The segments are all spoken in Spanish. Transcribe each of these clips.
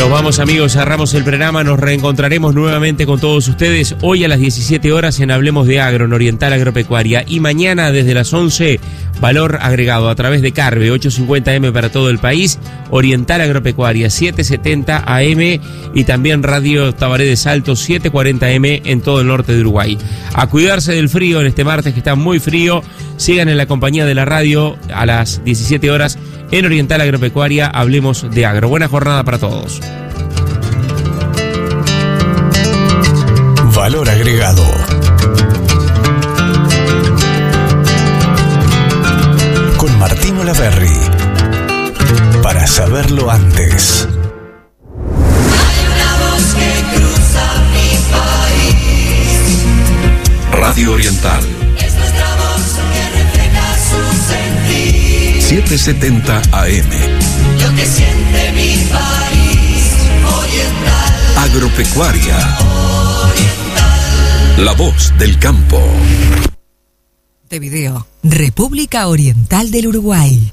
Nos vamos, amigos, cerramos el programa, nos reencontraremos nuevamente con todos ustedes hoy a las 17 horas en Hablemos de Agro, en Oriental Agropecuaria, y mañana desde las 11, Valor Agregado a través de Carve, 850M para todo el país, Oriental Agropecuaria, 770 AM, y también Radio Tabaré de Salto, 740M en todo el norte de Uruguay. A cuidarse del frío en este martes que está muy frío, sigan en la compañía de la radio a las 17 horas en Oriental Agropecuaria, Hablemos de Agro. Buena jornada para todos. Valor Agregado. Con Martín Olaverri. Para saberlo antes. Hay una voz que cruza mi país. Radio Oriental. Es nuestra voz que refleja su sentir. 770 AM. Lo que siente mi país. Oriental. Agropecuaria. La voz del campo. De video. República Oriental del Uruguay.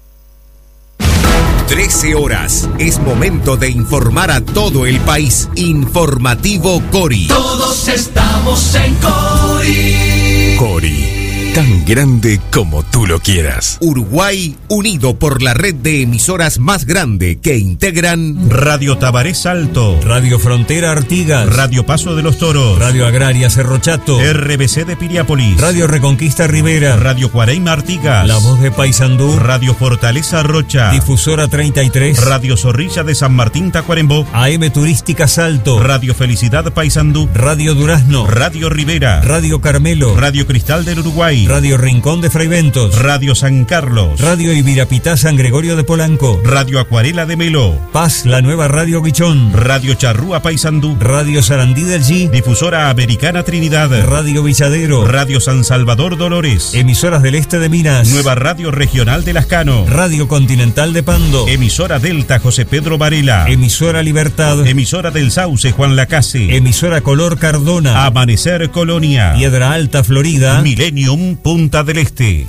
13 horas. Es momento de informar a todo el país. Informativo Cori. Todos estamos en Cori. Cori. Tan grande como tú lo quieras. Uruguay unido por la red de emisoras más grande que integran Radio Tabaré Salto, Radio Frontera Artigas, Radio Paso de los Toros, Radio Agraria Cerro Chato, RBC de Piriápolis, Radio Reconquista Rivera, Radio Cuareima Artigas, La Voz de Paysandú, Radio Fortaleza Rocha, Difusora 33, Radio Zorrilla de San Martín Tacuarembó, AM Turística Salto, Radio Felicidad Paysandú, Radio Durazno, Radio Rivera, Radio Carmelo, Radio Cristal del Uruguay, Radio Rincón de Fraiventos, Radio San Carlos, Radio Ibirapitá San Gregorio de Polanco, Radio Acuarela de Melo, Paz, la nueva Radio Guichón, Radio Charrúa Paysandú, Radio Sarandí del G, Difusora Americana Trinidad, Radio Villadero, Radio San Salvador Dolores, Emisoras del Este de Minas, Nueva Radio Regional de Lascano, Radio Continental de Pando, Emisora Delta José Pedro Varela, Emisora Libertad, Emisora del Sauce Juan Lacase, Emisora Color Cardona, Amanecer Colonia, Piedra Alta Florida, Millennium Punta del Este.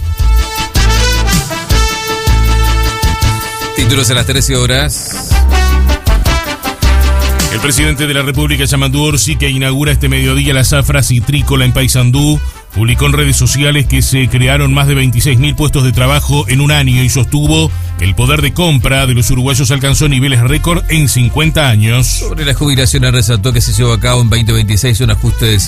Títulos a las 13 horas. El presidente de la República, Yamandu Orsi, que inaugura este mediodía la zafra citrícola en Paysandú, publicó en redes sociales que se crearon más de 26.000 puestos de trabajo en un año y sostuvo que el poder de compra de los uruguayos alcanzó niveles récord en 50 años. Sobre la jubilación, resaltó que se llevó a cabo en 2026 un ajuste del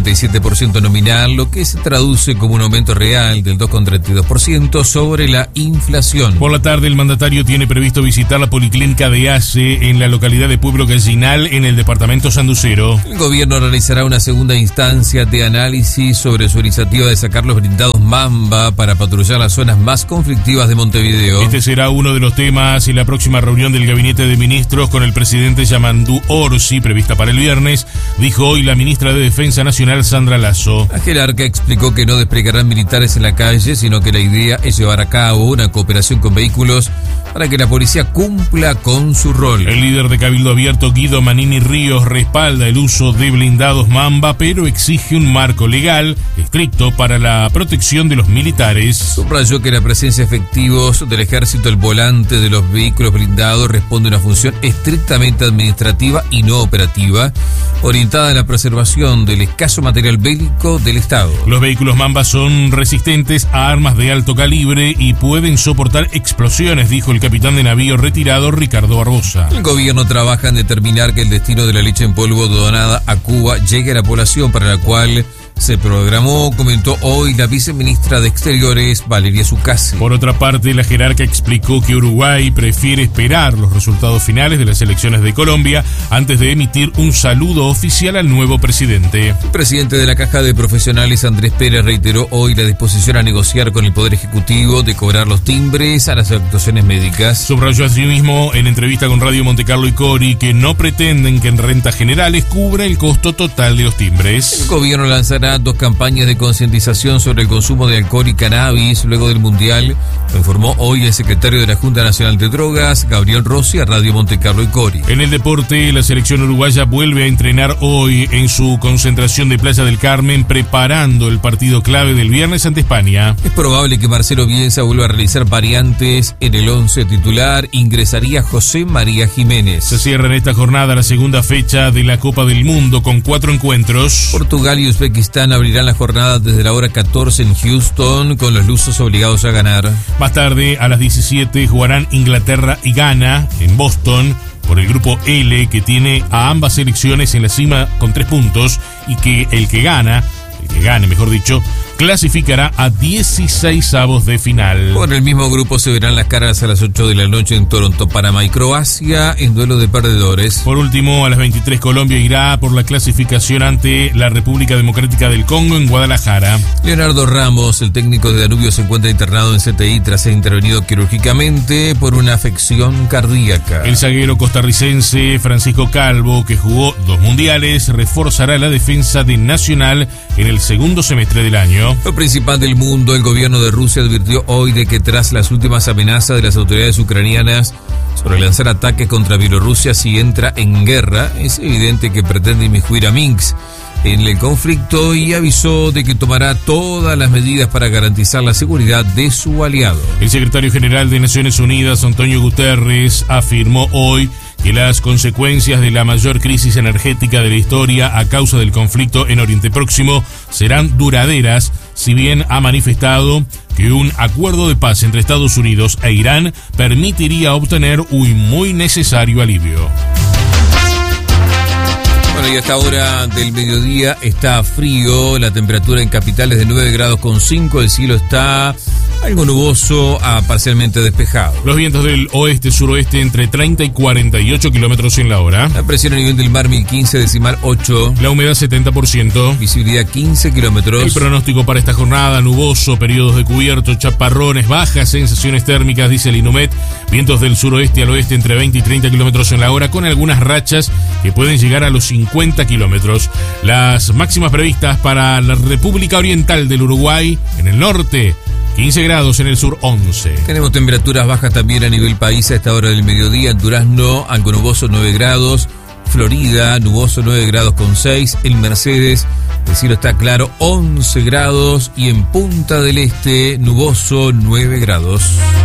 5,97% nominal, lo que se traduce como un aumento real del 2,32% sobre la inflación. Por la tarde, el mandatario tiene previsto visitar la policlínica de ACE en la localidad de Pueblo Gallinal, en el departamento sanducero. El gobierno realizará una segunda instancia de análisis sobre su iniciativa de sacar los blindados Mamba para patrullar las zonas más conflictivas de Montevideo. Este será uno de los temas en la próxima reunión del Gabinete de Ministros con el presidente Yamandu Orsi, prevista para el viernes, dijo hoy la ministra de Defensa Nacional, Sandra Lasso. La jerarca explicó que no desplegarán militares en la calle, sino que la idea es llevar a cabo una cooperación con vehículos para que la policía cumpla con su rol. El líder de Cabildo Abierto, Guido Manini Ríos, respalda el uso de blindados Mamba, pero exige un marco legal estricto para la protección de los militares. Subrayó que la presencia de efectivos del ejército al volante de los vehículos blindados responde a una función estrictamente administrativa y no operativa, orientada a la preservación del escaso material bélico del Estado. Los vehículos Mamba son resistentes a armas de alto calibre y pueden soportar explosiones, dijo el capitán de navío retirado Ricardo Barbosa. El gobierno trabaja en determinar que el destino de la leche en polvo donada a Cuba llegue a la población, para la cual se programó, comentó hoy la viceministra de Exteriores, Valeria Zuccasi. Por otra parte, la jerarca explicó que Uruguay prefiere esperar los resultados finales de las elecciones de Colombia antes de emitir un saludo oficial al nuevo presidente. El presidente de la Caja de Profesionales, Andrés Pérez, reiteró hoy la disposición a negociar con el Poder Ejecutivo de cobrar los timbres a las actuaciones médicas. Subrayó asimismo en entrevista con Radio Montecarlo y Cori que no pretenden que en rentas generales cubra el costo total de los timbres. El gobierno lanzará realizará 2 campañas de concientización sobre el consumo de alcohol y cannabis luego del Mundial. Lo informó hoy el secretario de la Junta Nacional de Drogas, Gabriel Rossi, a Radio Monte Carlo y Cori. En el deporte, la selección uruguaya vuelve a entrenar hoy en su concentración de Playa del Carmen, preparando el partido clave del viernes ante España. Es probable que Marcelo Bielsa vuelva a realizar variantes en el 11 titular. Ingresaría José María Jiménez. Se cierra en esta jornada la segunda fecha de la Copa del Mundo con 4 encuentros. Portugal y Uzbekistán abrirán la jornada desde la hora 14 en Houston, con los lusos obligados a ganar. Más tarde, a las 17, jugarán Inglaterra y Ghana en Boston por el grupo L, que tiene a ambas selecciones en la cima con 3 puntos, y que el que gane, mejor dicho, clasificará a 16avos de final. Por el mismo grupo se verán las caras a las 8 de la noche en Toronto, Panamá y Croacia en duelo de perdedores. Por último, a las 23, Colombia irá por la clasificación ante la República Democrática del Congo en Guadalajara. Leonardo Ramos, el técnico de Danubio, se encuentra internado en CTI tras ser intervenido quirúrgicamente por una afección cardíaca. El zaguero costarricense Francisco Calvo, que jugó 2 mundiales, reforzará la defensa de Nacional en el segundo semestre del año. Lo principal del mundo, el gobierno de Rusia advirtió hoy de que tras las últimas amenazas de las autoridades ucranianas sobre lanzar ataques contra Bielorrusia si entra en guerra, es evidente que pretende inmiscuir a Minsk en el conflicto, y avisó de que tomará todas las medidas para garantizar la seguridad de su aliado. El secretario general de Naciones Unidas, Antonio Guterres, afirmó hoy que las consecuencias de la mayor crisis energética de la historia a causa del conflicto en Oriente Próximo serán duraderas, si bien ha manifestado que un acuerdo de paz entre Estados Unidos e Irán permitiría obtener un muy necesario alivio. Bueno, y a esta hora del mediodía está frío, la temperatura en Capital es de 9 grados con 5, el cielo está algo nuboso a parcialmente despejado. Los vientos del oeste-suroeste entre 30 y 48 kilómetros en la hora. La presión a nivel del mar 1015,8. La humedad 70%. Visibilidad 15 kilómetros. El pronóstico para esta jornada: nuboso, periodos de cubierto, chaparrones, bajas sensaciones térmicas, dice el Inumet. Vientos del suroeste al oeste entre 20 y 30 kilómetros en la hora, con algunas rachas que pueden llegar a los 50 kilómetros. Las máximas previstas para la República Oriental del Uruguay: en el norte 15 grados, en el sur 11. Tenemos temperaturas bajas también a nivel país a esta hora del mediodía. En Durazno, algo nuboso, 9 grados. Florida, nuboso, 9 grados con 6. En Mercedes, el cielo está claro, 11 grados. Y en Punta del Este, nuboso, 9 grados.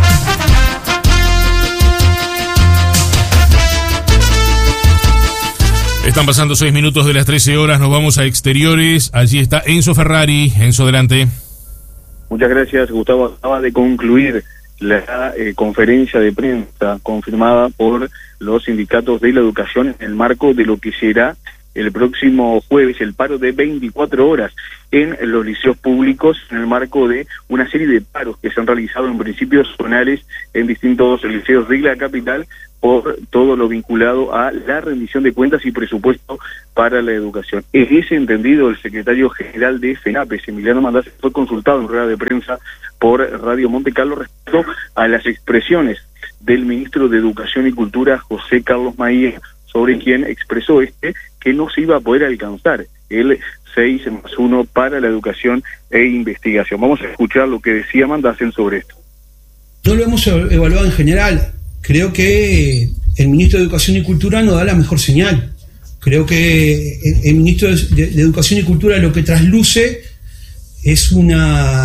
Están pasando 6 minutos de las 13 horas. Nos vamos a exteriores. Allí está Enzo Ferrari. Enzo, adelante. Muchas gracias, Gustavo. Acaba de concluir la conferencia de prensa confirmada por los sindicatos de la educación en el marco de lo que será el próximo jueves el paro de 24 horas en los liceos públicos, en el marco de una serie de paros que se han realizado en principios zonales en distintos liceos de la capital por todo lo vinculado a la rendición de cuentas y presupuesto para la educación. En ese entendido, el secretario general de FENAPES, Emiliano Mandazzi, fue consultado en rueda de prensa por Radio Monte Carlo respecto a las expresiones del ministro de Educación y Cultura, José Carlos Maía, sobre quien expresó que no se iba a poder alcanzar el 6+1 para la educación e investigación. Vamos a escuchar lo que decía Mandazzi sobre esto. No lo hemos evaluado en general. Creo que el ministro de Educación y Cultura no da la mejor señal. Creo que el ministro de Educación y Cultura lo que trasluce es una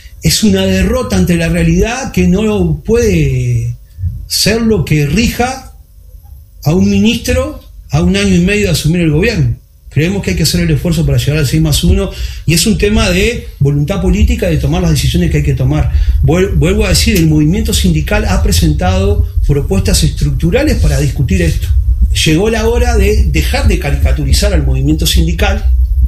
derrota ante la realidad que no puede ser lo que rija a un ministro a 1 año y medio de asumir el gobierno. Creemos que hay que hacer el esfuerzo para llegar al 6+1 y es un tema de voluntad política, de tomar las decisiones que hay que tomar. Vuelvo a decir, el movimiento sindical ha presentado propuestas estructurales para discutir esto. Llegó la hora de dejar de caricaturizar al movimiento sindical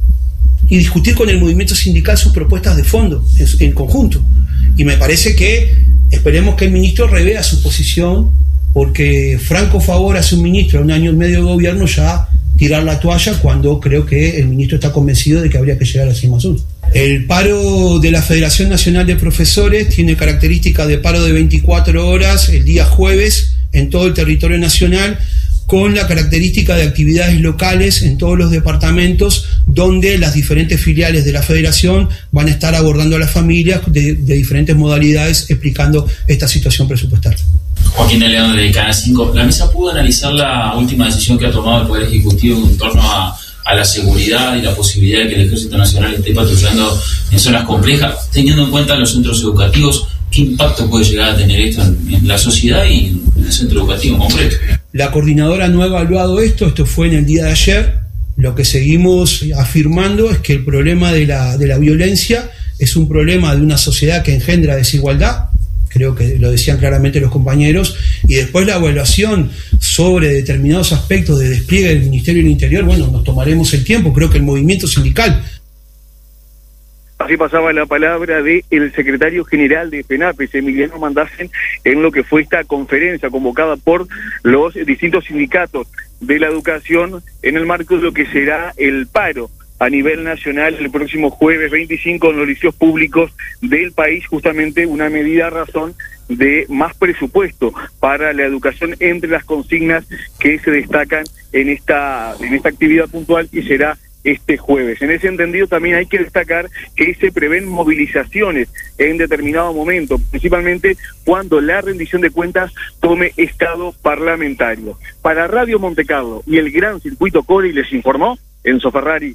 y discutir con el movimiento sindical sus propuestas de fondo, en conjunto. Y me parece que esperemos que el ministro revea su posición, porque franco favor hace un ministro a 1 año y medio de gobierno ya tirar la toalla, cuando creo que el ministro está convencido de que habría que llegar al 6+1. El paro de la Federación Nacional de Profesores tiene características de paro de 24 horas el día jueves en todo el territorio nacional, con la característica de actividades locales en todos los departamentos, donde las diferentes filiales de la Federación van a estar abordando a las familias de diferentes modalidades, explicando esta situación presupuestaria. Joaquín de León de Canal 5. ¿La mesa pudo analizar la última decisión que ha tomado el Poder Ejecutivo en torno a la seguridad y la posibilidad de que el Ejército Nacional esté patrullando en zonas complejas, teniendo en cuenta los centros educativos? ¿Qué impacto puede llegar a tener esto en la sociedad y en el centro educativo en concreto? La coordinadora no ha evaluado esto fue en el día de ayer. Lo que seguimos afirmando es que el problema de la violencia es un problema de una sociedad que engendra desigualdad, creo que lo decían claramente los compañeros, y después la evaluación sobre determinados aspectos de despliegue del Ministerio del Interior, bueno, nos tomaremos el tiempo, creo que el movimiento sindical. Así pasaba la palabra del secretario general de FENAPES, Emiliano Mandasen, en lo que fue esta conferencia convocada por los distintos sindicatos de la educación en el marco de lo que será el paro a nivel nacional el próximo jueves 25 en los liceos públicos del país, justamente una medida a razón de más presupuesto para la educación entre las consignas que se destacan en esta actividad puntual y será este jueves. En ese entendido también hay que destacar que se prevén movilizaciones en determinado momento, principalmente cuando la rendición de cuentas tome estado parlamentario. Para Radio Montecarlo y el Gran Circuito Cori les informó Enzo Ferrari.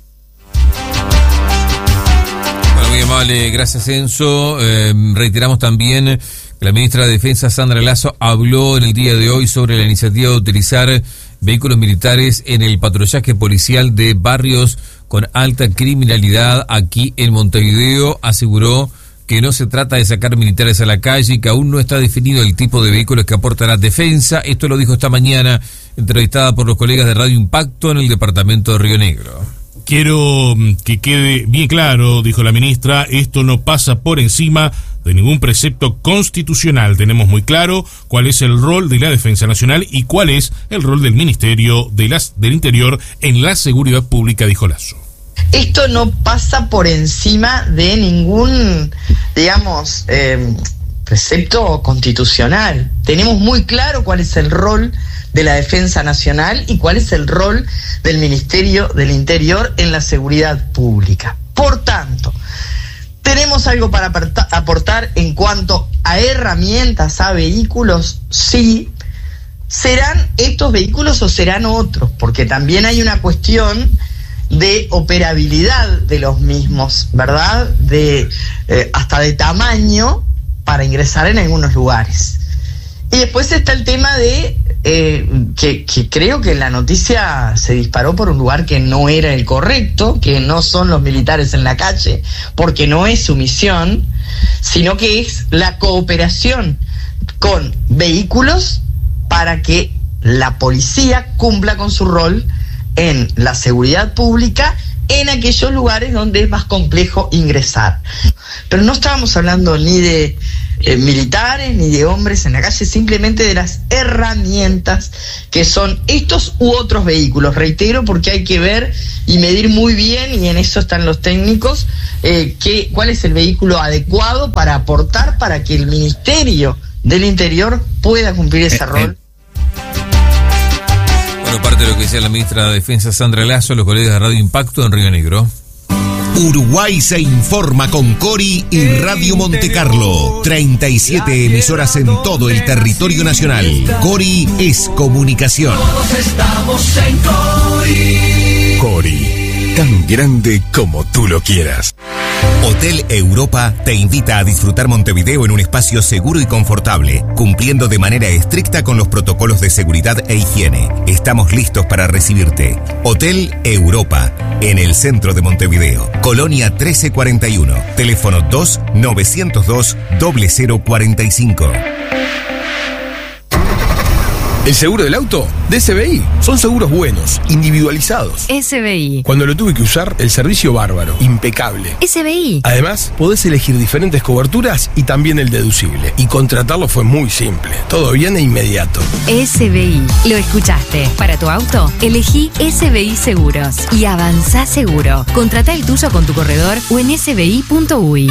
Bueno, muy amable, gracias Enzo. Reiteramos también que la ministra de Defensa, Sandra Lasso, habló en el día de hoy sobre la iniciativa de utilizar vehículos militares en el patrullaje policial de barrios con alta criminalidad aquí en Montevideo. Aseguró que no se trata de sacar militares a la calle y que aún no está definido el tipo de vehículos que aporta la defensa. Esto lo dijo esta mañana, entrevistada por los colegas de Radio Impacto en el departamento de Río Negro. Quiero que quede bien claro, dijo la ministra, esto no pasa por encima de ningún precepto constitucional. Tenemos muy claro cuál es el rol de la Defensa Nacional y cuál es el rol del Ministerio del Interior en la seguridad pública, dijo Lasso. Esto no pasa por encima de ningún, digamos, precepto constitucional. Tenemos muy claro cuál es el rol de la Defensa Nacional y cuál es el rol del Ministerio del Interior en la seguridad pública. Por tanto, ¿tenemos algo para aportar en cuanto a herramientas, a vehículos? Sí. ¿Serán estos vehículos o serán otros? Porque también hay una cuestión de operabilidad de los mismos, ¿verdad? Hasta de tamaño para ingresar en algunos lugares. Y después está el tema de que creo que la noticia se disparó por un lugar que no era el correcto, que no son los militares en la calle, porque no es su misión, sino que es la cooperación con vehículos para que la policía cumpla con su rol en la seguridad pública en aquellos lugares donde es más complejo ingresar. Pero no estábamos hablando ni de militares ni de hombres en la calle, simplemente de las herramientas que son estos u otros vehículos. Reitero, porque hay que ver y medir muy bien, y en eso están los técnicos, cuál es el vehículo adecuado para aportar para que el Ministerio del Interior pueda cumplir ese rol. Bueno, parte de lo que decía la ministra de Defensa, Sandra Lasso, los colegas de Radio Impacto en Río Negro. Uruguay se informa con Cori y Radio Montecarlo. 37 emisoras en todo el territorio nacional. Cori es comunicación. Todos estamos en Cori. Cori, tan grande como tú lo quieras. Hotel Europa te invita a disfrutar Montevideo en un espacio seguro y confortable, cumpliendo de manera estricta con los protocolos de seguridad e higiene. Estamos listos para recibirte. Hotel Europa, en el centro de Montevideo. Colonia 1341. Teléfono 2-902-0045. El seguro del auto de SBI. Son seguros buenos, individualizados. SBI. Cuando lo tuve que usar, el servicio bárbaro, impecable. SBI. Además, podés elegir diferentes coberturas y también el deducible. Y contratarlo fue muy simple. Todo bien e inmediato. SBI. Lo escuchaste. Para tu auto, elegí SBI Seguros. Y avanzá seguro. Contratá el tuyo con tu corredor o en sbi.uy.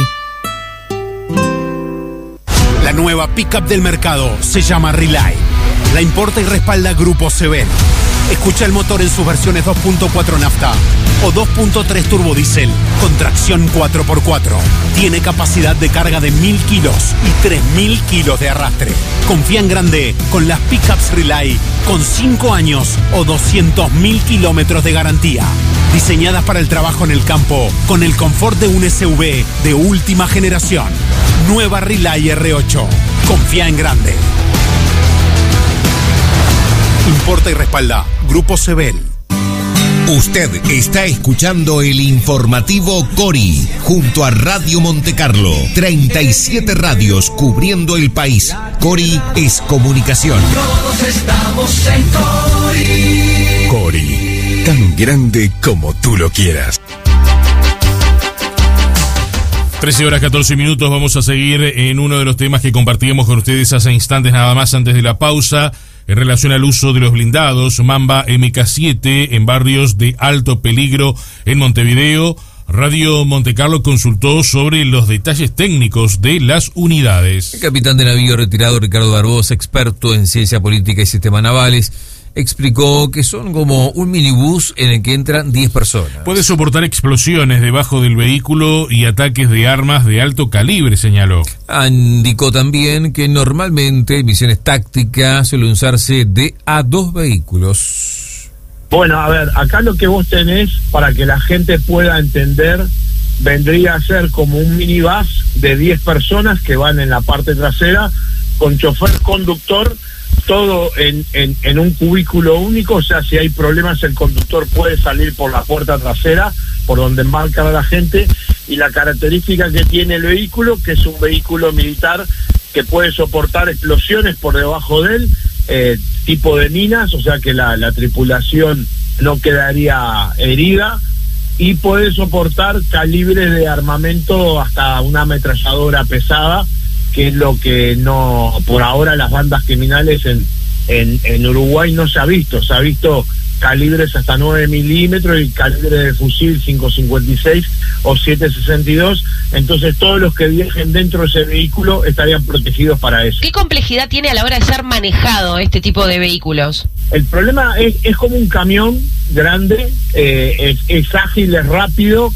La nueva pickup del mercado se llama Relay. La importa y respalda Grupo Seven. Escucha el motor en sus versiones 2.4 nafta o 2.3 turbodiesel con tracción 4x4. Tiene capacidad de carga de 1000 kilos y 3000 kilos de arrastre. Confía en grande con las pickups Relay con 5 años o 200.000 kilómetros de garantía. Diseñadas para el trabajo en el campo con el confort de un SUV de última generación. Nueva Relay R8. Confía en grande. Importa y respalda Grupo Sebel. Usted está escuchando el informativo Cori junto a Radio Montecarlo. 37 radios cubriendo el país. Cori es comunicación. Todos estamos en Cori. Cori, tan grande como tú lo quieras. 13 horas 14 minutos, vamos a seguir en uno de los temas que compartíamos con ustedes hace instantes nada más antes de la pausa, en relación al uso de los blindados Mamba MK7 en barrios de alto peligro en Montevideo. Radio Montecarlo consultó sobre los detalles técnicos de las unidades. El capitán de navío retirado Ricardo Barbosa, experto en ciencia política y sistemas navales, explicó que son como un minibús en el que entran 10 personas. Puede soportar explosiones debajo del vehículo y ataques de armas de alto calibre, señaló. Indicó también que normalmente en misiones tácticas suele usarse de a 2 vehículos. Bueno, a ver, acá lo que vos tenés, para que la gente pueda entender, vendría a ser como un minibús de 10 personas que van en la parte trasera, con chofer conductor, todo en un cubículo único. O sea, si hay problemas el conductor puede salir por la puerta trasera, por donde embarcan a la gente, y la característica que tiene el vehículo, que es un vehículo militar que puede soportar explosiones por debajo de él, tipo de minas, o sea que la tripulación no quedaría herida, y puede soportar calibres de armamento hasta una ametralladora pesada, que es lo que no, por ahora las bandas criminales en Uruguay no se ha visto. Se ha visto calibres hasta 9 milímetros y calibre de fusil 5.56 o 7.62, entonces todos los que viajen dentro de ese vehículo estarían protegidos para eso. ¿Qué complejidad tiene a la hora de ser manejado este tipo de vehículos? El problema es como un camión grande, es ágil, es rápido.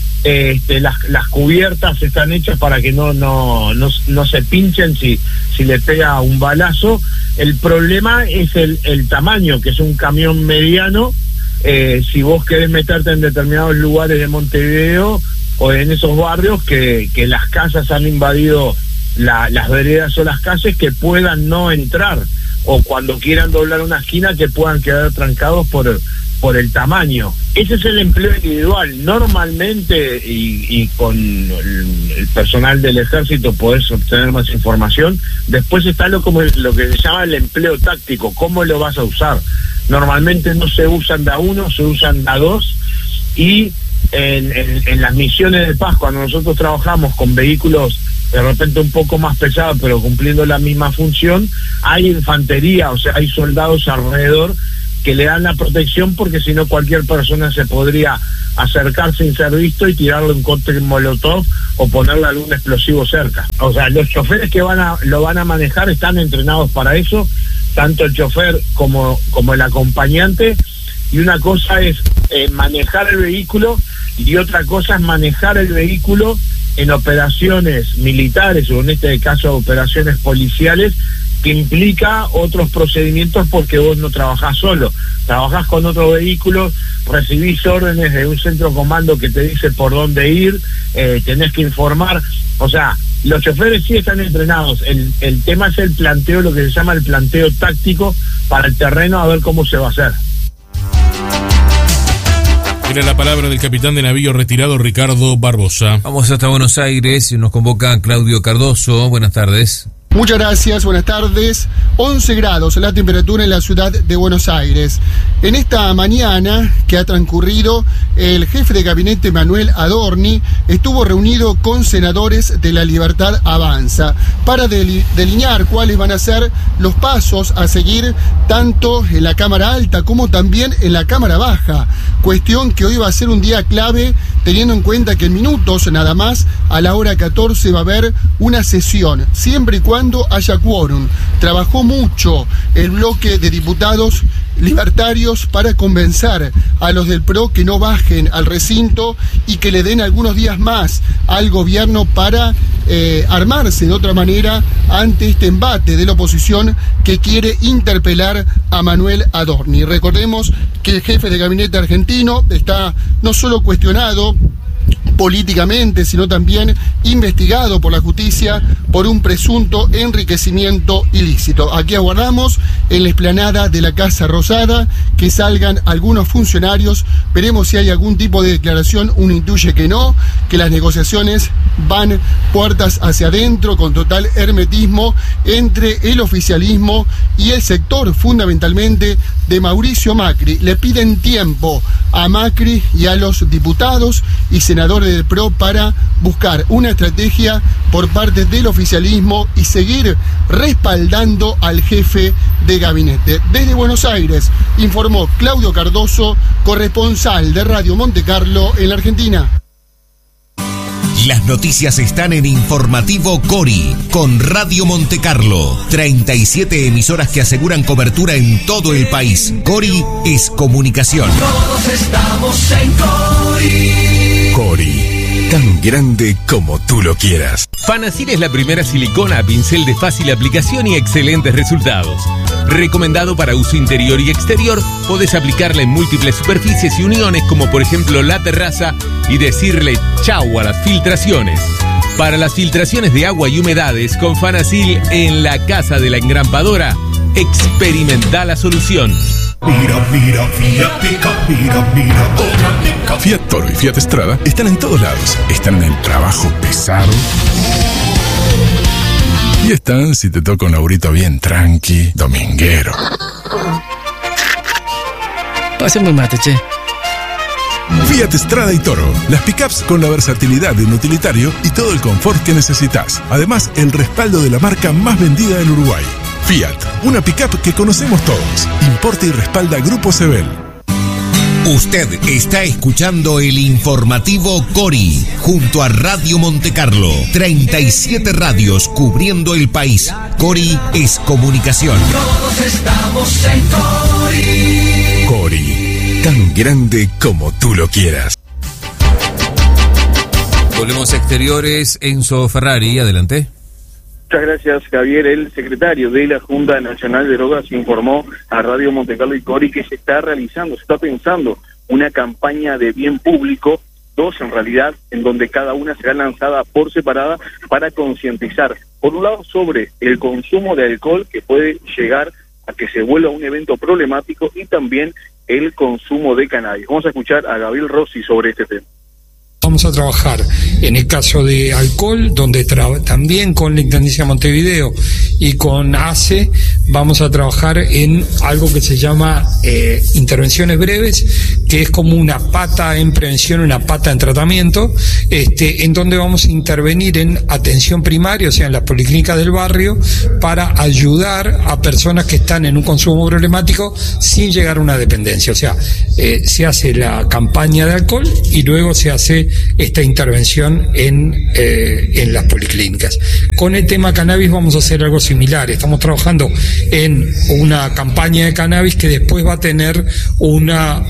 Las cubiertas están hechas para que no se pinchen si le pega un balazo. El problema es el tamaño, que es un camión mediano. Si vos querés meterte en determinados lugares de Montevideo o en esos barrios que las casas han invadido las veredas o las calles, que puedan no entrar, o cuando quieran doblar una esquina que puedan quedar trancados por el tamaño. Ese es el empleo individual. Normalmente, y con el personal del ejército podés obtener más información. Después está lo que se llama el empleo táctico. ¿Cómo lo vas a usar? Normalmente no se usan de a uno, se usan de a dos, y en las misiones de paz, cuando nosotros trabajamos con vehículos de repente un poco más pesados pero cumpliendo la misma función, hay infantería, o sea, hay soldados alrededor que le dan la protección, porque si no cualquier persona se podría acercar sin ser visto y tirarle un cóctel molotov o ponerle algún explosivo cerca. O sea, los choferes que lo van a manejar están entrenados para eso, tanto el chofer como el acompañante, y una cosa es manejar el vehículo y otra cosa es manejar el vehículo en operaciones militares, o en este caso operaciones policiales, que implica otros procedimientos, porque vos no trabajás solo, trabajás con otro vehículo, recibís órdenes de un centro comando que te dice por dónde ir, tenés que informar. O sea, los choferes sí están entrenados, el tema es el planteo, lo que se llama el planteo táctico para el terreno, a ver cómo se va a hacer. Era la palabra del capitán de navío retirado Ricardo Barbosa. Vamos hasta Buenos Aires y nos convoca Claudio Cardoso. Buenas tardes. Muchas gracias, buenas tardes. 11 grados la temperatura en la ciudad de Buenos Aires. En esta mañana que ha transcurrido, el jefe de gabinete Manuel Adorni estuvo reunido con senadores de La Libertad Avanza para delinear cuáles van a ser los pasos a seguir tanto en la Cámara Alta como también en la Cámara Baja. Cuestión que hoy va a ser un día clave, teniendo en cuenta que en minutos nada más, a la hora 14 va a haber una sesión, siempre y cuando haya quórum. Trabajó mucho el bloque de diputados libertarios para convencer a los del PRO que no bajen al recinto y que le den algunos días más al gobierno para armarse de otra manera ante este embate de la oposición que quiere interpelar a Manuel Adorni. Recordemos que el jefe de gabinete argentino está no solo cuestionado políticamente, sino también investigado por la justicia por un presunto enriquecimiento ilícito. Aquí aguardamos en la explanada de la Casa Rosada que salgan algunos funcionarios, veremos si hay algún tipo de declaración. Uno intuye que no, que las negociaciones van puertas hacia adentro con total hermetismo entre el oficialismo y el sector fundamentalmente de Mauricio Macri. Le piden tiempo a Macri y a los diputados y senadores del PRO para buscar una estrategia por parte del oficialismo y seguir respaldando al jefe de gabinete. Desde Buenos Aires informó Claudio Cardoso, corresponsal de Radio Monte Carlo en la Argentina. Las noticias están en Informativo Cori, con Radio Monte Carlo. 37 emisoras que aseguran cobertura en todo el país. Cori es comunicación. Todos estamos en Cori. Cori, tan grande como tú lo quieras. Fanasil es la primera silicona a pincel de fácil aplicación y excelentes resultados. Recomendado para uso interior y exterior, podés aplicarla en múltiples superficies y uniones como por ejemplo la terraza y decirle chau a las filtraciones. Para las filtraciones de agua y humedades con Fanasil en la casa de la engrampadora, experimenta la solución. Mira, Fiat Pickup, mira, otra Pickup. Fiat Toro y Fiat Strada están en todos lados. Están en el trabajo pesado. Y están si te toca un laburito bien tranqui, dominguero. Pásame un mate, che. Fiat Strada y Toro, las pickups con la versatilidad de un utilitario y todo el confort que necesitas. Además, el respaldo de la marca más vendida del Uruguay. Fiat, una pickup que conocemos todos. Importa y respalda Grupo Sebel. Usted está escuchando el Informativo Cori, junto a Radio Monte Carlo. 37 radios cubriendo el país. Cori es comunicación. Todos estamos en Cori. Cori, tan grande como tú lo quieras. Volvemos a exteriores. Enzo Ferrari, adelante. Muchas gracias, Javier. El secretario de la Junta Nacional de Drogas informó a Radio Monte Carlo y Cori que se está pensando una campaña de bien público, dos en realidad, en donde cada una será lanzada por separada para concientizar, por un lado, sobre el consumo de alcohol que puede llegar a que se vuelva un evento problemático y también el consumo de cannabis. Vamos a escuchar a Gabriel Rossi sobre este tema. Vamos a trabajar en el caso de alcohol, donde también con la Intendencia de Montevideo y con ACE vamos a trabajar en algo que se llama intervenciones breves, que es como una pata en prevención, una pata en tratamiento, en donde vamos a intervenir en atención primaria, o sea, en las policlínicas del barrio, para ayudar a personas que están en un consumo problemático sin llegar a una dependencia. O sea, se hace la campaña de alcohol y luego se hace esta intervención en las policlínicas. Con el tema cannabis vamos a hacer algo similar. Estamos trabajando en una campaña de cannabis que después va a tener una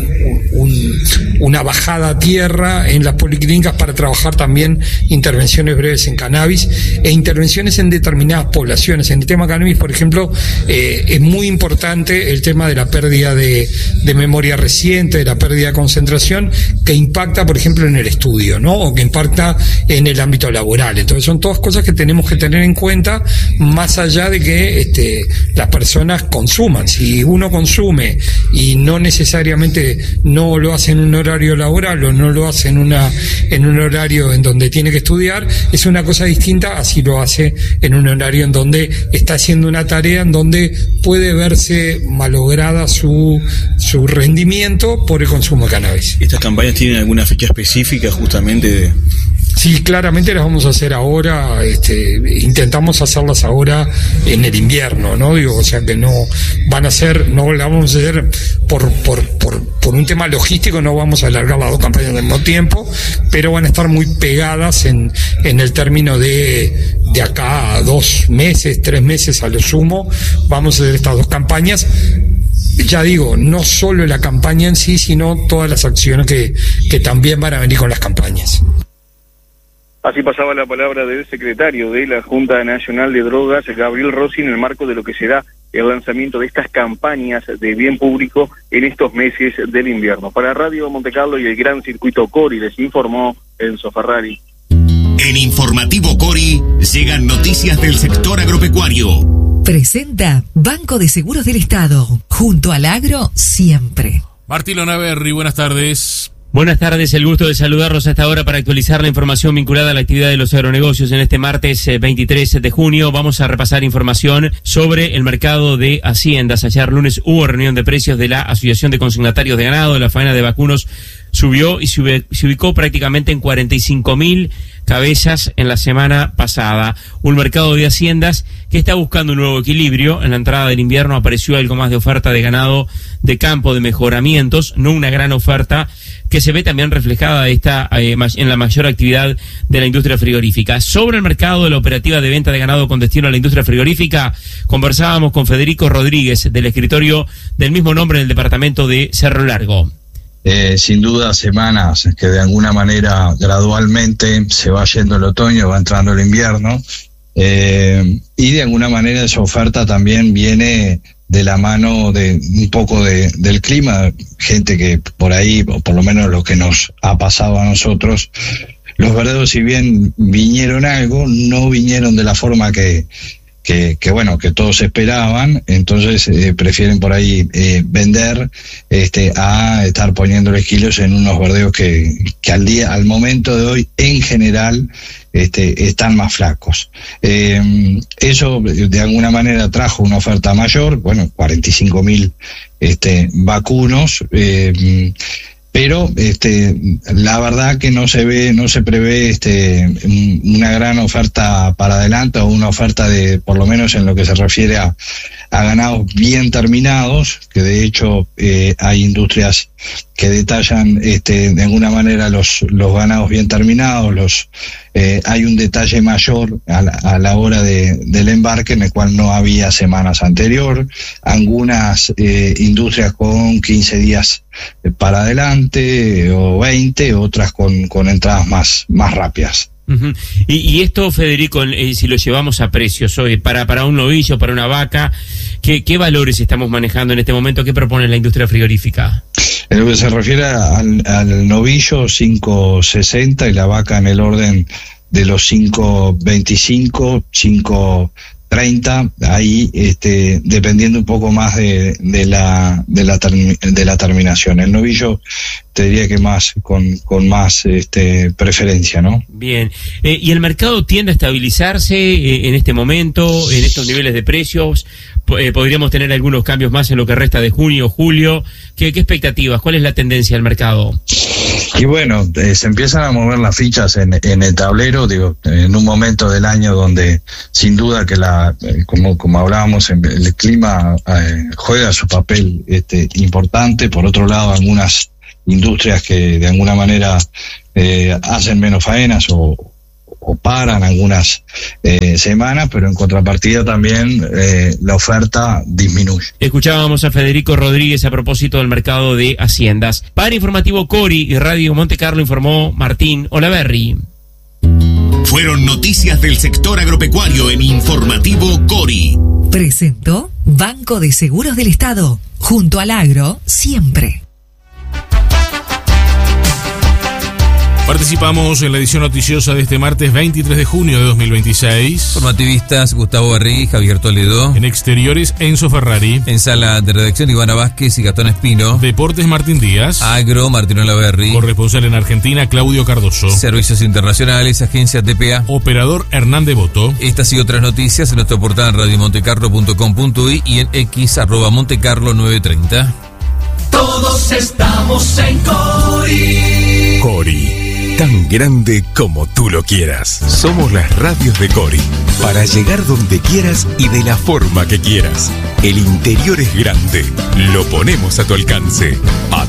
bajada a tierra en las policlínicas para trabajar también intervenciones breves en cannabis e intervenciones en determinadas poblaciones. En el tema cannabis, por ejemplo, es muy importante el tema de la pérdida de memoria reciente, de la pérdida de concentración, que impacta, por ejemplo, en el estudio, ¿no? O que impacta en el ámbito laboral. Entonces son todas cosas que tenemos que tener en cuenta, más allá de que las personas consuman. Si uno consume y no necesariamente no lo hace en un horario laboral o no lo hace en un horario en donde tiene que estudiar, es una cosa distinta a si lo hace en un horario en donde está haciendo una tarea en donde puede verse malograda su rendimiento por el consumo de cannabis. ¿Estas campañas tienen alguna fecha específica justamente? Sí, claramente las vamos a hacer ahora, intentamos hacerlas ahora en el invierno, ¿no? Digo, o sea que no las vamos a hacer por un tema logístico, no vamos a alargar las dos campañas al mismo tiempo, pero van a estar muy pegadas en el término de acá a 2 meses, 3 meses a lo sumo, vamos a hacer estas dos campañas. ya digo, no solo la campaña en sí, sino todas las acciones que también van a venir con las campañas. Así pasaba la palabra del secretario de la Junta Nacional de Drogas, Gabriel Rossi, en el marco de lo que será el lanzamiento de estas campañas de bien público en estos meses del invierno. Para Radio Montecarlo y el Gran Circuito Cori, les informó Enzo Ferrari. En Informativo Cori llegan noticias del sector agropecuario. Presenta Banco de Seguros del Estado, junto al agro siempre. Martín Lonaberri, buenas tardes. Buenas tardes, el gusto de saludarlos a esta hora para actualizar la información vinculada a la actividad de los agronegocios. En este martes 23 de junio vamos a repasar información sobre el mercado de haciendas. Ayer lunes hubo reunión de precios de la Asociación de Consignatarios de Ganado. La faena de vacunos subió y se ubicó prácticamente en 45.000 cabezas en la semana pasada. Un mercado de haciendas que está buscando un nuevo equilibrio. En la entrada del invierno apareció algo más de oferta de ganado de campo, de mejoramientos, no una gran oferta que se ve también reflejada en la mayor actividad de la industria frigorífica. Sobre el mercado de la operativa de venta de ganado con destino a la industria frigorífica, conversábamos con Federico Rodríguez del escritorio del mismo nombre en el departamento de Cerro Largo. Sin duda semanas que de alguna manera gradualmente se va yendo el otoño, va entrando el invierno, y de alguna manera esa oferta también viene de la mano de un poco del clima, gente que por ahí, o por lo menos lo que nos ha pasado a nosotros, los verdeos si bien vinieron algo, no vinieron de la forma que todos esperaban, entonces prefieren por ahí vender a estar poniéndole kilos en unos verdeos que al momento de hoy en general están más flacos. Eso de alguna manera trajo una oferta mayor, 45.000 vacunos, pero la verdad que no se prevé una gran oferta para adelante, o una oferta de, por lo menos en lo que se refiere a ganados bien terminados, que de hecho hay industrias que detallan de alguna manera los ganados bien terminados, hay un detalle mayor a la hora del embarque, en el cual no había semanas anterior, algunas industrias con 15 días para adelante o 20, otras con entradas más rápidas. Uh-huh. Y esto, Federico, si lo llevamos a precios hoy, para un novillo, para una vaca, ¿qué valores estamos manejando en este momento? ¿Qué propone la industria frigorífica? En lo que se refiere al novillo, 5.60, y la vaca en el orden de los 5.25, 5.30, ahí dependiendo un poco más de la terminación. El novillo te diría que más con más preferencia, ¿no? Bien. ¿Y el mercado tiende a estabilizarse en este momento, en estos niveles de precios? ¿Podríamos tener algunos cambios más en lo que resta de junio o julio? ¿Qué expectativas? ¿Cuál es la tendencia del mercado? Y bueno, se empiezan a mover las fichas en el tablero, en un momento del año donde sin duda que como hablábamos, el clima juega su papel importante. Por otro lado, algunas industrias que de alguna manera hacen menos faenas o paran algunas semanas, pero en contrapartida también la oferta disminuye. Escuchábamos a Federico Rodríguez a propósito del mercado de haciendas. Para Informativo Cori y Radio Montecarlo informó Martín Olaverri. Fueron noticias del sector agropecuario en Informativo Cori. Presentó Banco de Seguros del Estado, junto al agro siempre. Participamos en la edición noticiosa de este martes 23 de junio de 2026. Formativistas Gustavo Barrí, Javier Toledo. En exteriores, Enzo Ferrari. En sala de redacción, Ivana Vázquez y Gastón Espino. Deportes, Martín Díaz. Agro, Martín Olaverri. Corresponsal en Argentina, Claudio Cardoso. Servicios internacionales, agencia TPA. Operador, Hernán Devoto. Estas y otras noticias en nuestro portal radiomontecarlo.com.uy y en X @Montecarlo 930. Todos estamos en Cori. Cori. Tan grande como tú lo quieras. Somos las radios de Cori. Para llegar donde quieras y de la forma que quieras. El interior es grande. Lo ponemos a tu alcance. A